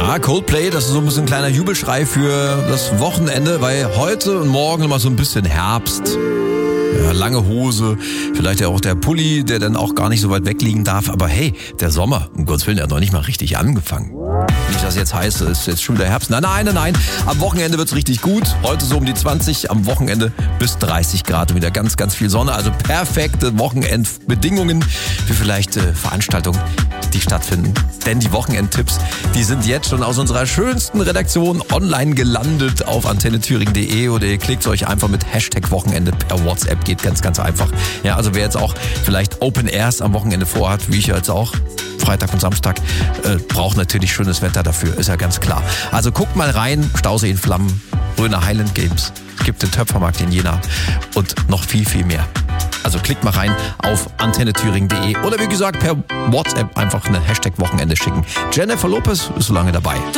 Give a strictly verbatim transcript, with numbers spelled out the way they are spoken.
Ja, Coldplay, das ist so ein bisschen ein kleiner Jubelschrei für das Wochenende, weil heute und morgen immer so ein bisschen Herbst. Ja, lange Hose, vielleicht ja auch der Pulli, der dann auch gar nicht so weit wegliegen darf. Aber hey, der Sommer, um Gottes Willen, der hat noch nicht mal richtig angefangen. Nicht, dass jetzt heißt, es ist jetzt schon wieder Herbst. Nein, nein, nein, nein. Am Wochenende wird's richtig gut. Heute so um die zwanzig, am Wochenende bis dreißig Grad und wieder ganz, ganz viel Sonne. Also perfekte Wochenendbedingungen für vielleicht äh, Veranstaltungen, die stattfinden. Denn die Wochenendtipps, die sind jetzt schon aus unserer schönsten Redaktion online gelandet auf antenne thüringen punkt de oder ihr klickt euch einfach mit Hashtag Wochenende per WhatsApp. Geht ganz, ganz einfach. Ja, also wer jetzt auch vielleicht Open Airs am Wochenende vorhat, wie ich jetzt auch, Freitag und Samstag, äh, braucht natürlich schönes Wetter dafür, ist ja ganz klar. Also guckt mal rein, Stausee in Flammen, Röner Highland Games, es gibt den Töpfermarkt in Jena und noch viel, viel mehr. Also klickt mal rein auf antenne thüringen punkt de oder wie gesagt per WhatsApp einfach eine Hashtag Wochenende schicken. Jennifer Lopez ist so lange dabei.